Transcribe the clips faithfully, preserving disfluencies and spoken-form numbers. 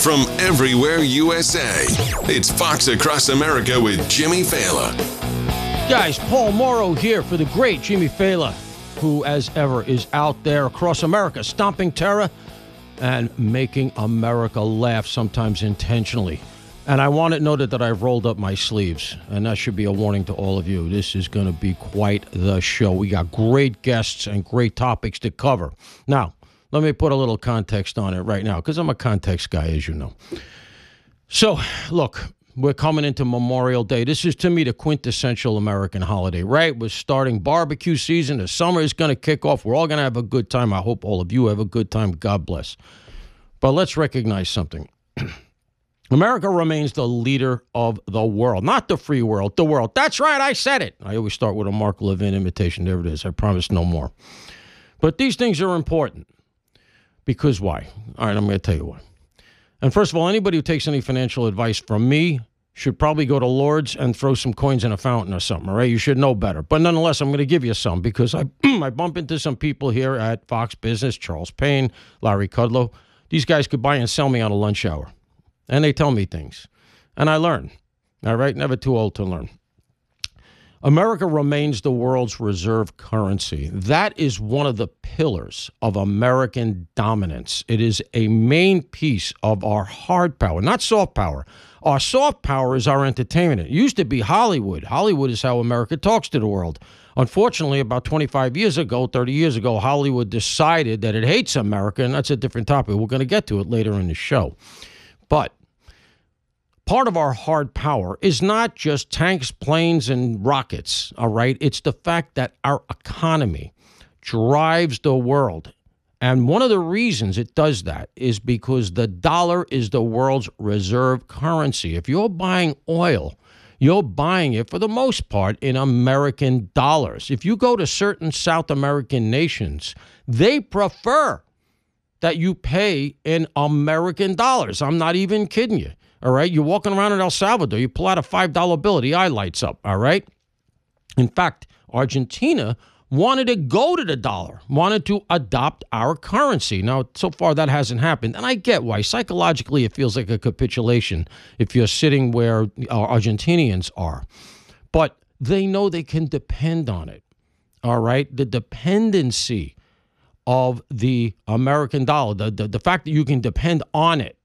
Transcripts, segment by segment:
from everywhere U S A. It's Fox Across America with Jimmy Failla. Guys, Paul Morrow here for the great Jimmy Failla, who, as ever, is out there across America, stomping terror and making America laugh, sometimes intentionally. And I want it noted that I've rolled up my sleeves, and that should be a warning to all of you. This is going to be quite the show. We got great guests and great topics to cover. Now, let me put a little context on it right now, because I'm a context guy, as you know. So, look, we're coming into Memorial Day. This is, to me, the quintessential American holiday, right? We're starting barbecue season. The summer is going to kick off. We're all going to have a good time. I hope all of you have a good time. God bless. But let's recognize something. America remains the leader of the world, not the free world, the world. That's right, I said it. I always start with a Mark Levin imitation. There it is. I promise no more. But these things are important. Because why? All right, I'm going to tell you why. And first of all, anybody who takes any financial advice from me should probably go to Lord's and throw some coins in a fountain or something, all right? You should know better. But nonetheless, I'm going to give you some because I, I bump into some people here at Fox Business, Charles Payne, Larry Kudlow. These guys could buy and sell me on a lunch hour. And they tell me things. And I learn. All right? Never too old to learn. America remains the world's reserve currency. That is one of the pillars of American dominance. It is a main piece of our hard power, not soft power. Our soft power is our entertainment. It used to be Hollywood. Hollywood is how America talks to the world. Unfortunately, about twenty-five years ago, thirty years ago, Hollywood decided that it hates America, and that's a different topic. We're going to get to it later in the show. But part of our hard power is not just tanks, planes, and rockets, all right? It's the fact that our economy drives the world. And one of the reasons it does that is because the dollar is the world's reserve currency. If you're buying oil, you're buying it, for the most part, in American dollars. If you go to certain South American nations, they prefer that you pay in American dollars. I'm not even kidding you. All right, you're walking around in El Salvador, you pull out a five dollar bill, the eye lights up, all right? In fact, Argentina wanted to go to the dollar, wanted to adopt our currency. Now, so far that hasn't happened, and I get why. Psychologically, it feels like a capitulation if you're sitting where our Argentinians are. But they know they can depend on it, all right? The dependency of the American dollar, the, the, the fact that you can depend on it,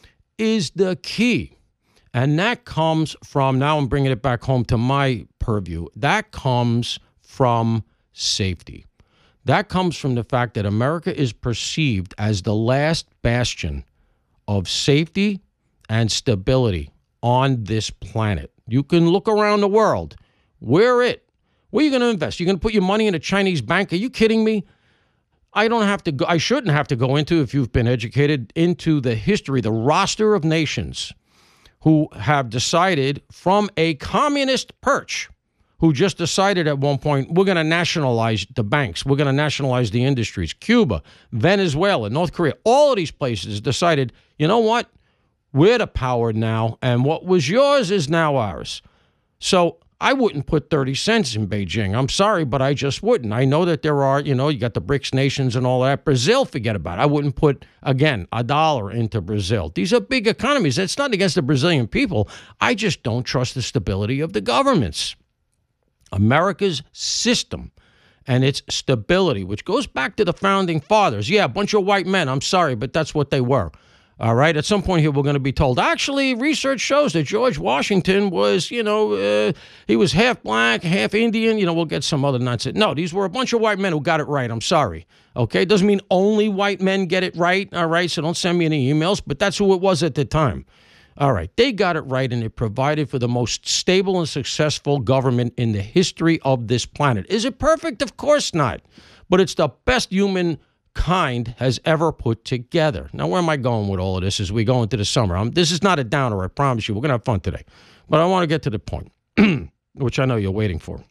is the key. And that comes from, now I'm bringing it back home to my purview, that comes from safety. That comes from the fact that America is perceived as the last bastion of safety and stability on this planet. You can look around the world. We're it. Where are you going to invest? You're going to put your money in a Chinese bank? Are you kidding me? I don't have to go, I shouldn't have to go into, if you've been educated, into the history, the roster of nations who have decided from a communist perch, who just decided at one point, we're going to nationalize the banks, we're going to nationalize the industries. Cuba, Venezuela, North Korea, all of these places decided, you know what? We're the power now, and what was yours is now ours. So I wouldn't put thirty cents in Beijing. I'm sorry, but I just wouldn't. I know that there are, you know, you got the BRICS nations and all that. Brazil, forget about it. I wouldn't put, again, a dollar into Brazil. These are big economies. It's not against the Brazilian people. I just don't trust the stability of the governments. America's system and its stability, which goes back to the founding fathers. Yeah, a bunch of white men. I'm sorry, but that's what they were. All right. At some point here, we're going to be told, actually, research shows that George Washington was, you know, uh, he was half black, half Indian. You know, we'll get some other nonsense. No, these were a bunch of white men who got it right. I'm sorry. Okay. Doesn't mean only white men get it right. All right. So don't send me any emails, but that's who it was at the time. All right. They got it right, and it provided for the most stable and successful government in the history of this planet. Is it perfect? Of course not. But it's the best human kind has ever put together. Now, where am I going with all of this as we go into the summer? I'm, this is not a downer, I promise you. We're going to have fun today. But I want to get to the point, which I know you're waiting for.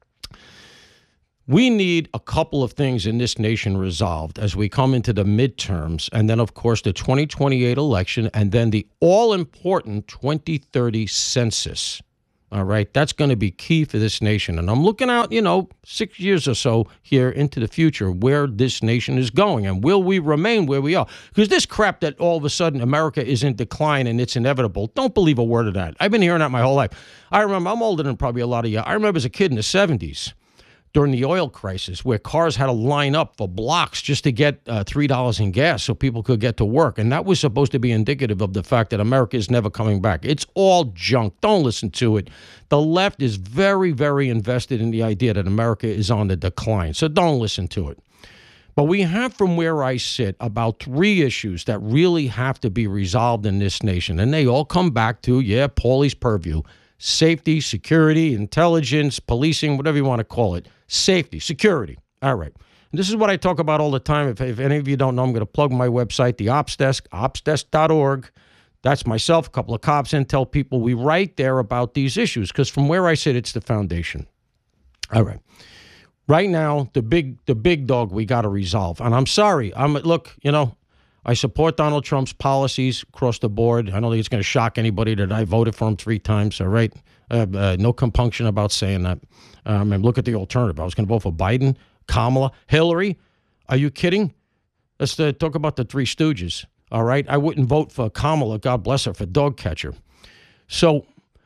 We need a couple of things in this nation resolved as we come into the midterms, and then, of course, the twenty twenty-eight election, and then the all-important twenty thirty census. All right, that's going to be key for this nation. And I'm looking out, you know, six years or so here into the future where this nation is going. And will we remain where we are? Because this crap that all of a sudden America is in decline and it's inevitable, don't believe a word of that. I've been hearing that my whole life. I remember, I'm older than probably a lot of you. I remember as a kid in the seventies, during the oil crisis, where cars had to line up for blocks just to get uh, three dollars in gas so people could get to work. And that was supposed to be indicative of the fact that America is never coming back. It's all junk. Don't listen to it. The left is very, very invested in the idea that America is on the decline. So don't listen to it. But we have, from where I sit, about three issues that really have to be resolved in this nation. And they all come back to, yeah, Paulie's purview. Safety, security, intelligence, policing, whatever you want to call it. Safety, security. All right. And this is what I talk about all the time. If, if any of you don't know, I'm going to plug my website, the Ops Desk, ops desk dot org. That's myself, a couple of cops, intel people. We write there about these issues because from where I sit, it's the foundation. All right. Right now, the big the big dog we got to resolve. And I'm sorry. I'm look, you know, I support Donald Trump's policies across the board. I don't think it's going to shock anybody that I voted for him three times, all right? Uh, uh, no compunction about saying that. Um, and look at the alternative. I was going to vote for Biden, Kamala, Hillary. Are you kidding? Let's uh, talk about the Three Stooges, all right? I wouldn't vote for Kamala, God bless her, for dog catcher. So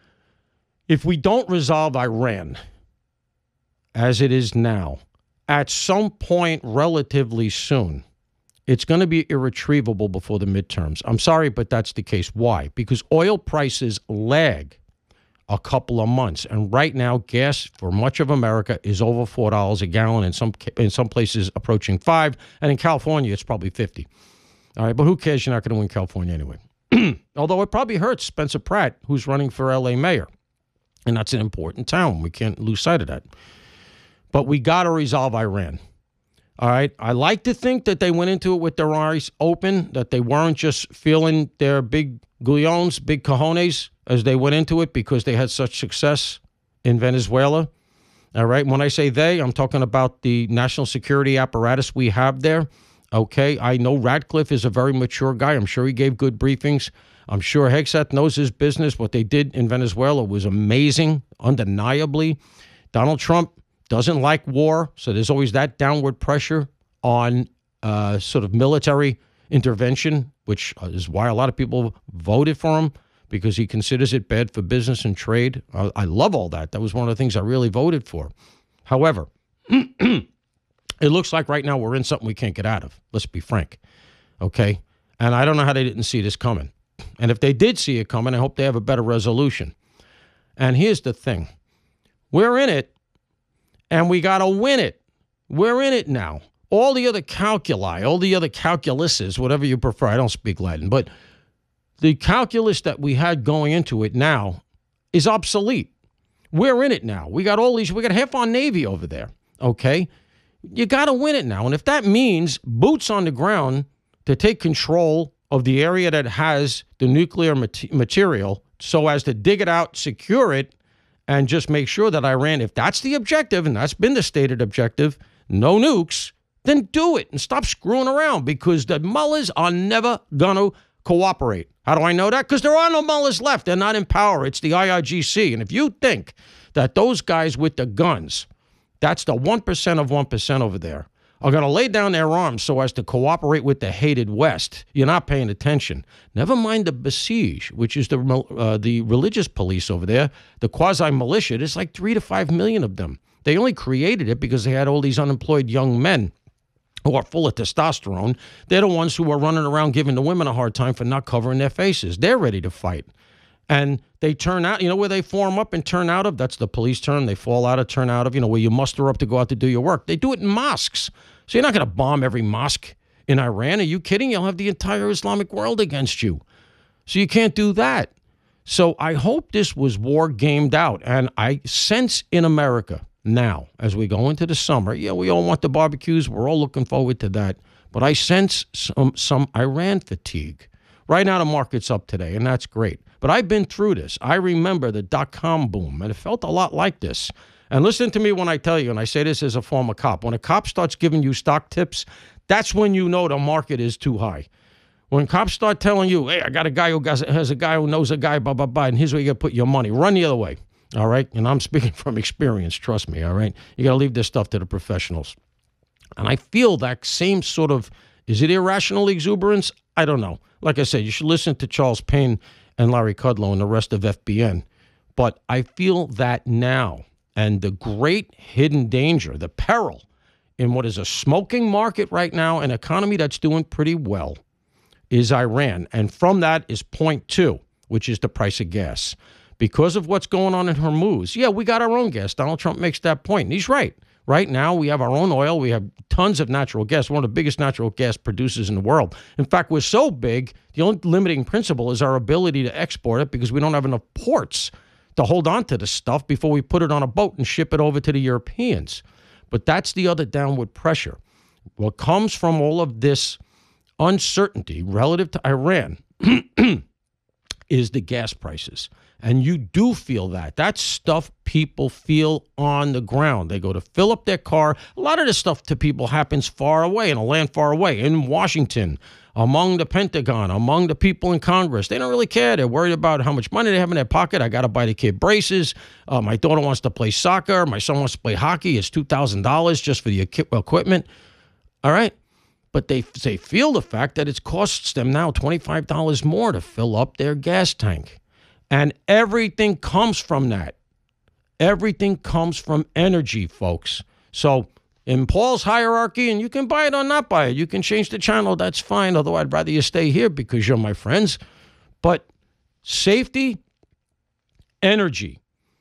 if we don't resolve Iran as it is now, at some point relatively soon, it's going to be irretrievable before the midterms. I'm sorry, but that's the case. Why? Because oil prices lag a couple of months. And right now, gas for much of America is over four dollars a gallon, in some in some places approaching five. And in California, it's probably fifty. All right, but who cares? You're not going to win California anyway. Although it probably hurts Spencer Pratt, who's running for L A mayor. And that's an important town. We can't lose sight of that. But we got to resolve Iran. All right. I like to think that they went into it with their eyes open, that they weren't just feeling their big gullions, big cojones as they went into it because they had such success in Venezuela. All right. When I say they, I'm talking about the national security apparatus we have there. Okay. I know Ratcliffe is a very mature guy. I'm sure he gave good briefings. I'm sure Hegseth knows his business. What they did in Venezuela was amazing, undeniably. Donald Trump doesn't like war, so there's always that downward pressure on uh, sort of military intervention, which is why a lot of people voted for him, because he considers it bad for business and trade. I, I love all that. That was one of the things I really voted for. However, it looks like right now we're in something we can't get out of. Let's be frank, okay? And I don't know how they didn't see this coming. And if they did see it coming, I hope they have a better resolution. And here's the thing. We're in it. And we got to win it. We're in it now. All the other calculi, all the other calculuses, whatever you prefer. I don't speak Latin. But the calculus that we had going into it now is obsolete. We're in it now. We got all these, we got half our Navy over there. Okay? You got to win it now. And if that means boots on the ground to take control of the area that has the nuclear mat- material so as to dig it out, secure it, and just make sure that Iran, if that's the objective, and that's been the stated objective, no nukes, then do it and stop screwing around because the mullahs are never going to cooperate. How do I know that? Because there are no mullahs left. They're not in power. It's the I R G C. And if you think that those guys with the guns, that's the one percent of one percent over there, are going to lay down their arms so as to cooperate with the hated West, you're not paying attention. Never mind the Basij, which is the uh, the religious police over there, the quasi-militia. There's like three to five million of them. They only created it because they had all these unemployed young men who are full of testosterone. They're the ones who are running around giving the women a hard time for not covering their faces. They're ready to fight. And they turn out, you know where they form up and turn out of? That's the police term. They fall out of, turn out of, you know, where you muster up to go out to do your work. They do it in mosques. So you're not going to bomb every mosque in Iran. Are you kidding? You'll have the entire Islamic world against you. So you can't do that. So I hope this was war gamed out. And I sense in America now, as we go into the summer, yeah, we all want the barbecues. We're all looking forward to that. But I sense some, some Iran fatigue. Right now the market's up today, and that's great. But I've been through this. I remember the dot-com boom, and it felt a lot like this. And listen to me when I tell you, and I say this as a former cop, when a cop starts giving you stock tips, that's when you know the market is too high. When cops start telling you, hey, I got a guy who has a guy who knows a guy, blah, blah, blah, and here's where you got to put your money, run the other way. all right? And I'm speaking from experience, trust me, all right? You got to leave this stuff to the professionals. And I feel that same sort of, is it irrational exuberance? I don't know. Like I said, you should listen to Charles Payne and Larry Kudlow and the rest of F B N. But I feel that now, and the great hidden danger, the peril in what is a smoking market right now, an economy that's doing pretty well, is Iran. And from that is point two, which is the price of gas. Because of what's going on in Hormuz, yeah, we got our own gas. Donald Trump makes that point, and he's right. Right now, we have our own oil. We have tons of natural gas, one of the biggest natural gas producers in the world. In fact, we're so big, the only limiting principle is our ability to export it because we don't have enough ports to hold on to the stuff before we put it on a boat and ship it over to the Europeans. But that's the other downward pressure. What comes from all of this uncertainty relative to Iran is the gas prices. And you do feel that. That's stuff people feel on the ground. They go to fill up their car. A lot of this stuff to people happens far away, in a land far away, in Washington, among the Pentagon, among the people in Congress. They don't really care. They're worried about how much money they have in their pocket. I got to buy the kid braces. Uh, my daughter wants to play soccer. My son wants to play hockey. It's two thousand dollars just for the equipment. All right? But they, they feel the fact that it costs them now twenty-five dollars more to fill up their gas tank. And everything comes from that. Everything comes from energy, folks. So in Paul's hierarchy, and you can buy it or not buy it. You can change the channel. That's fine. Although I'd rather you stay here because you're my friends. But safety, energy,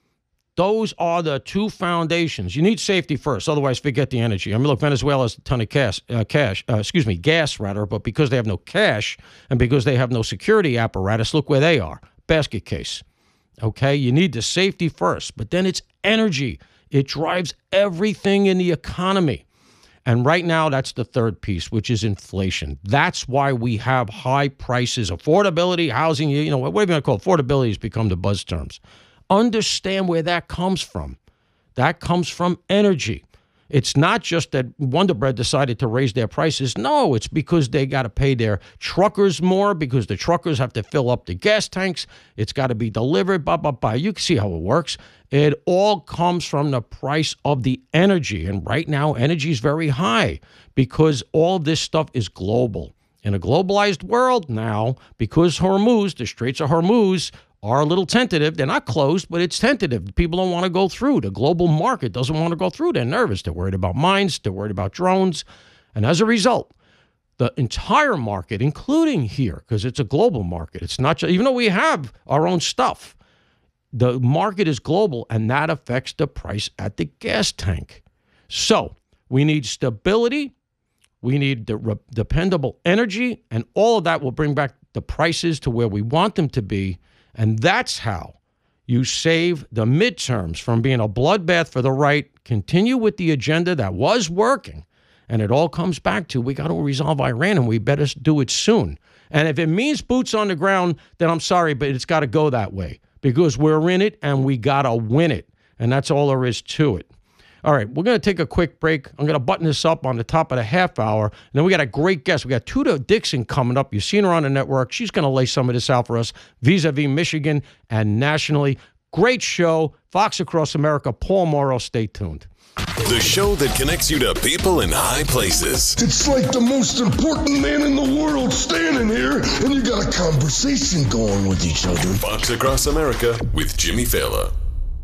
those are the two foundations. You need safety first. Otherwise, forget the energy. I mean, look, Venezuela has a ton of cash, uh, cash uh, excuse me, gas, rather. But because they have no cash and because they have no security apparatus, look where they are. Basket case. Okay, you need the safety first, but then it's energy. It drives everything in the economy. And right now, that's the third piece, which is inflation. That's why we have high prices, affordability, housing, you know, what are you going to call it? Affordability has become the buzz terms. Understand where that comes from. That comes from energy. It's not just that Wonder Bread decided to raise their prices. No, it's because they got to pay their truckers more because the truckers have to fill up the gas tanks. It's got to be delivered, blah, blah, blah. You can see how it works. It all comes from the price of the energy. And right now, energy is very high because all this stuff is global. In a globalized world now, because Hormuz, the Straits of Hormuz, are a little tentative. They're not closed, but it's tentative. People don't want to go through. The global market doesn't want to go through. They're nervous. They're worried about mines. They're worried about drones. And as a result, the entire market, including here, because it's a global market, it's not just, even though we have our own stuff, the market is global, and that affects the price at the gas tank. So we need stability. We need the re- dependable energy, and all of that will bring back the prices to where we want them to be. And that's how you save the midterms from being a bloodbath for the right, continue with the agenda that was working, and it all comes back to we got to resolve Iran, and we better do it soon. And if it means boots on the ground, then I'm sorry, but it's got to go that way because we're in it, and we got to win it. And that's all there is to it. All right, we're going to take a quick break. I'm going to button this up on the top of the half hour. And then we got a great guest. We got Tuda Dixon coming up. You've seen her on the network. She's going to lay some of this out for us vis-a-vis Michigan and nationally. Great show. Fox Across America. Paul Morrow. Stay tuned. The show that connects you to people in high places. It's like the most important man in the world standing here, and you got a conversation going with each other. Fox Across America with Jimmy Fallon.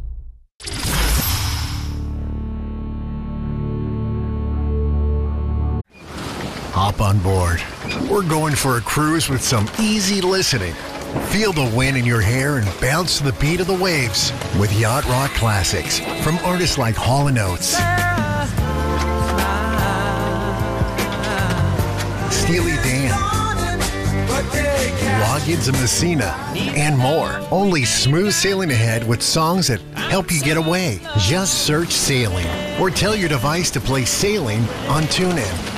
Hop on board. We're going for a cruise with some easy listening. Feel the wind in your hair and bounce to the beat of the waves with Yacht Rock Classics from artists like Hall and Oates, Steely Dan, Loggins and Messina, and more. Only smooth sailing ahead with songs that help you get away. Just search Sailing or tell your device to play Sailing on TuneIn.